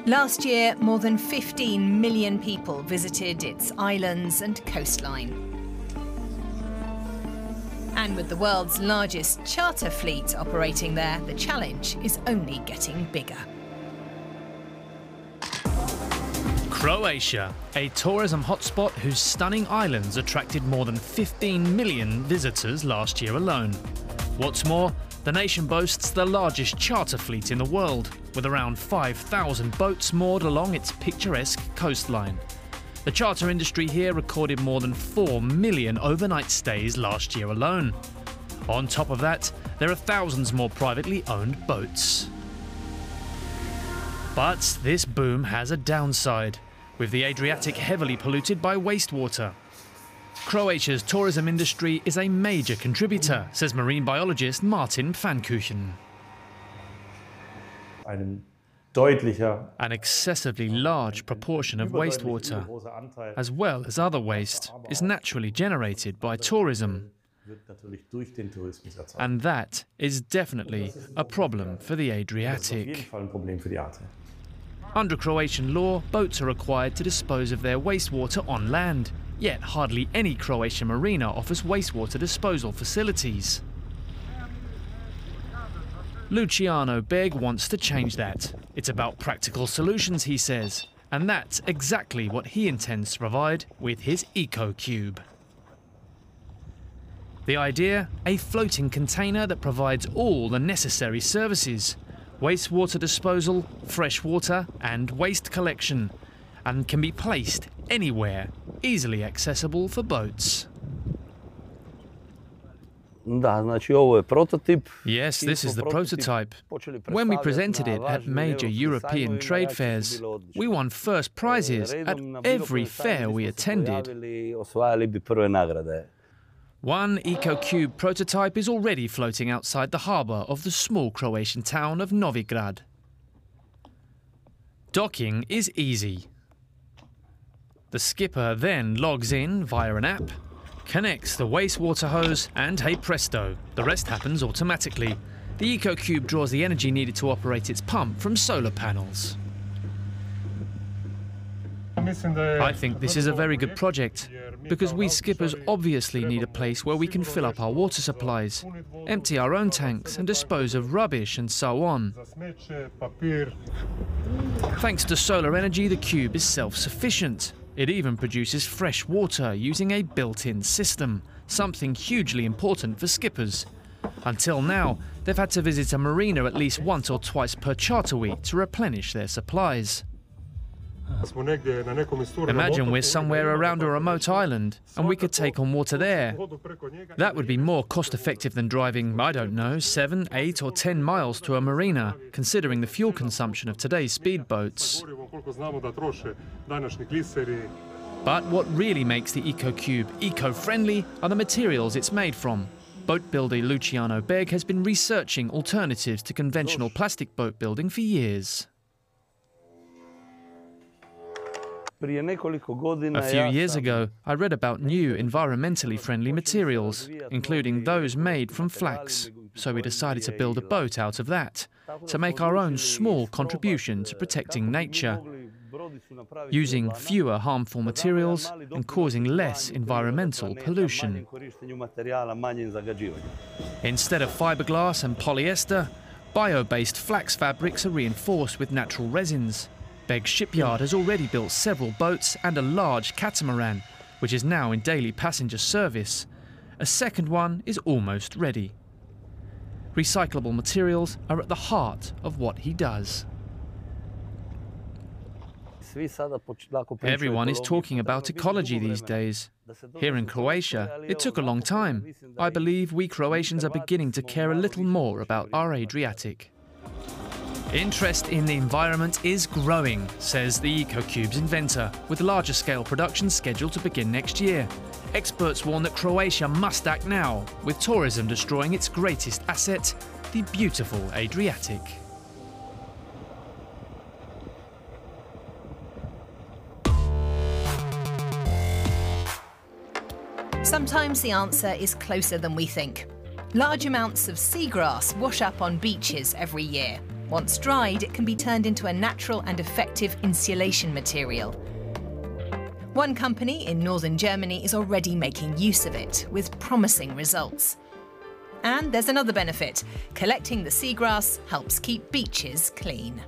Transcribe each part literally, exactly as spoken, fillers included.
Last year, more than fifteen million people visited its islands and coastline. And with the world's largest charter fleet operating there, the challenge is only getting bigger. Croatia, a tourism hotspot whose stunning islands attracted more than fifteen million visitors last year alone. What's more, the nation boasts the largest charter fleet in the world, with around five thousand boats moored along its picturesque coastline. The charter industry here recorded more than four million overnight stays last year alone. On top of that, there are thousands more privately owned boats. But this boom has a downside, with the Adriatic heavily polluted by wastewater. Croatia's tourism industry is a major contributor, says marine biologist Martin Pfannkuchen. An excessively large proportion of wastewater, as well as other waste, is naturally generated by tourism. And that is definitely a problem for the Adriatic. Under Croatian law, boats are required to dispose of their wastewater on land, yet hardly any Croatian marina offers wastewater disposal facilities. Luciano Beg wants to change that. It's about practical solutions, he says, and that's exactly what he intends to provide with his EcoCube. The idea? A floating container that provides all the necessary services: wastewater disposal, fresh water and waste collection, and can be placed anywhere, easily accessible for boats. Yes, this is the prototype. When we presented it at major European trade fairs, we won first prizes at every fair we attended. One EcoCube prototype is already floating outside the harbour of the small Croatian town of Novigrad. Docking is easy. The skipper then logs in via an app, connects the wastewater hose, and hey presto, the rest happens automatically. The EcoCube draws the energy needed to operate its pump from solar panels. I think this is a very good project, because we skippers obviously need a place where we can fill up our water supplies, empty our own tanks and dispose of rubbish and so on. Thanks to solar energy, the cube is self-sufficient. It even produces fresh water using a built-in system, something hugely important for skippers. Until now, they've had to visit a marina at least once or twice per charter week to replenish their supplies. Imagine we're somewhere around a remote island and we could take on water there. That would be more cost-effective than driving, I don't know, seven, eight or ten miles to a marina, considering the fuel consumption of today's speedboats. But what really makes the EcoCube eco-friendly are the materials it's made from. Boat builder Luciano Beg has been researching alternatives to conventional plastic boat building for years. A few years ago, I read about new environmentally friendly materials, including those made from flax, so we decided to build a boat out of that, to make our own small contribution to protecting nature, using fewer harmful materials and causing less environmental pollution. Instead of fiberglass and polyester, bio-based flax fabrics are reinforced with natural resins. Beg's shipyard has already built several boats and a large catamaran, which is now in daily passenger service. A second one is almost ready. Recyclable materials are at the heart of what he does. Everyone is talking about ecology these days. Here in Croatia, it took a long time. I believe we Croatians are beginning to care a little more about our Adriatic. Interest in the environment is growing, says the EcoCube's inventor, with larger scale production scheduled to begin next year. Experts warn that Croatia must act now, with tourism destroying its greatest asset, the beautiful Adriatic. Sometimes the answer is closer than we think. Large amounts of seagrass wash up on beaches every year. Once dried, it can be turned into a natural and effective insulation material. One company in northern Germany is already making use of it, with promising results. And there's another benefit. Collecting the seagrass helps keep beaches clean.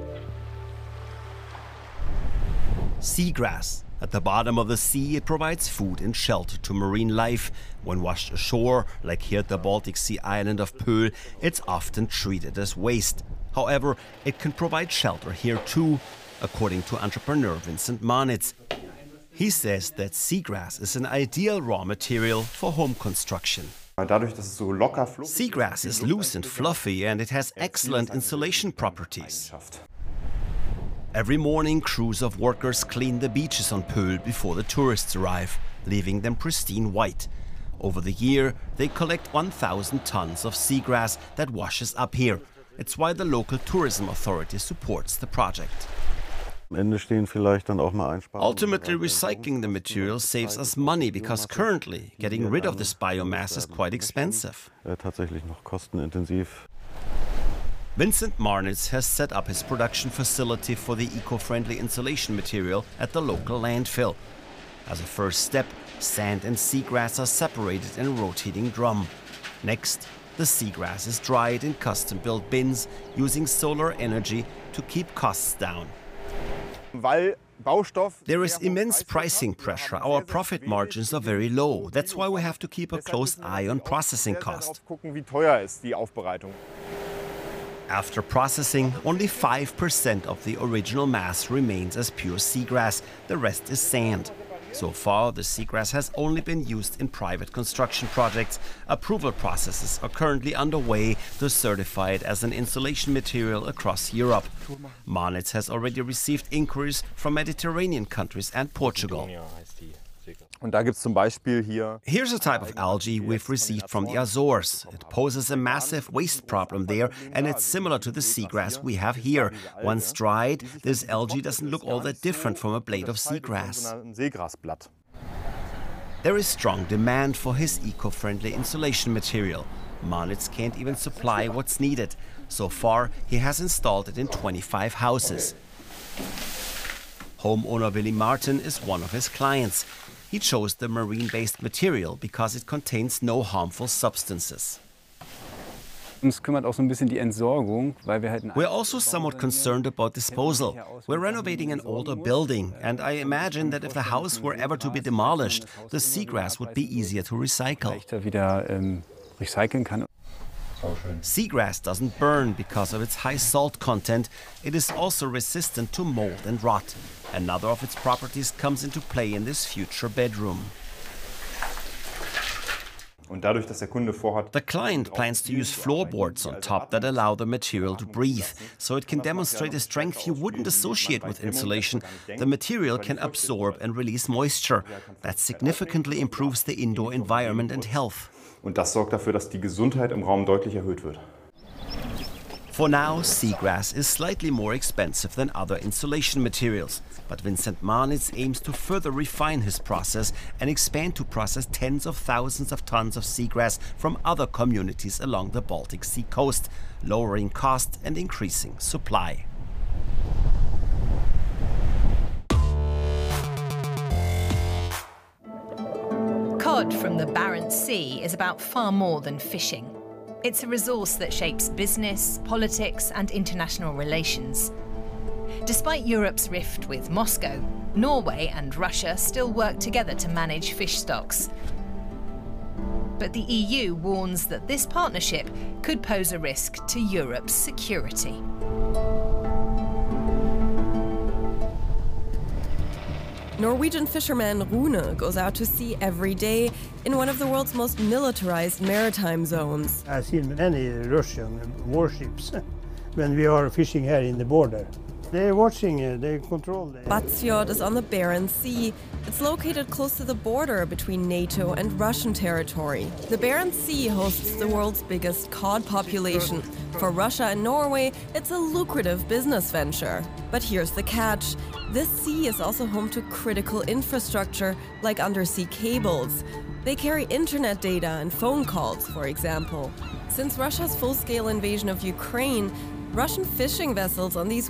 Seagrass. At the bottom of the sea, it provides food and shelter to marine life. When washed ashore, like here at the Baltic Sea island of Pöhl, it's often treated as waste. However, it can provide shelter here too, according to entrepreneur Vincent Marnitz. He says that seagrass is an ideal raw material for home construction. Seagrass is loose and fluffy, and it has excellent insulation properties. Every morning, crews of workers clean the beaches on Pöhl before the tourists arrive, leaving them pristine white. Over the year, they collect one thousand tons of seagrass that washes up here. It's why the local tourism authority supports the project. Ultimately, recycling the material saves us money because currently getting rid of this biomass is quite expensive. Vincent Marnitz has set up his production facility for the eco-friendly insulation material at the local landfill. As a first step, sand and seagrass are separated in a rotating drum. Next, the seagrass is dried in custom-built bins using solar energy to keep costs down. There is immense pricing pressure. Our profit margins are very low. That's why we have to keep a close eye on processing cost. After processing, only five percent of the original mass remains as pure seagrass. The rest is sand. So far, the seagrass has only been used in private construction projects. Approval processes are currently underway to certify it as an insulation material across Europe. Marnitz has already received inquiries from Mediterranean countries and Portugal. Here's a type of algae we've received from the Azores. It poses a massive waste problem there, and it's similar to the seagrass we have here. Once dried, this algae doesn't look all that different from a blade of seagrass. There is strong demand for his eco-friendly insulation material. Marnitz can't even supply what's needed. So far, he has installed it in twenty-five houses. Homeowner Willy Martin is one of his clients. He chose the marine-based material because it contains no harmful substances. We're also somewhat concerned about disposal. We're renovating an older building, and I imagine that if the house were ever to be demolished, the seagrass would be easier to recycle. Seagrass doesn't burn because of its high salt content. It is also resistant to mold and rot. Another of its properties comes into play in this future bedroom. The client plans to use floorboards on top that allow the material to breathe, so it can demonstrate a strength you wouldn't associate with insulation. The material can absorb and release moisture. That significantly improves the indoor environment and health. Und das sorgt dafür, dass die Gesundheit im Raum deutlich erhöht wird. For now, seagrass is slightly more expensive than other insulation materials. But Vincent Marnitz aims to further refine his process and expand to process tens of thousands of tons of seagrass from other communities along the Baltic Sea coast, lowering cost and increasing supply. Cod from the Barents Sea is about far more than fishing. It's a resource that shapes business, politics, and international relations. Despite Europe's rift with Moscow, Norway and Russia still work together to manage fish stocks. But the E U warns that this partnership could pose a risk to Europe's security. Norwegian fisherman Rune goes out to sea every day in one of the world's most militarized maritime zones. I've seen many Russian warships when we are fishing here in the border. They're watching, uh, they control the... Batsfjord is on the Barents Sea. It's located close to the border between NATO and Russian territory. The Barents Sea hosts the world's biggest cod population. For Russia and Norway, it's a lucrative business venture. But here's the catch. This sea is also home to critical infrastructure, like undersea cables. They carry internet data and phone calls, for example. Since Russia's full-scale invasion of Ukraine, Russian fishing vessels on these